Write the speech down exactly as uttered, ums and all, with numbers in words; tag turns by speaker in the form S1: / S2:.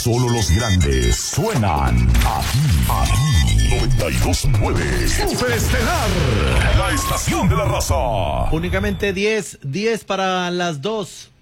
S1: Solo los grandes suenan aquí, aquí. noventa y dos punto nueve Superestelar, la estación de la raza.
S2: Únicamente diez, diez para las dos.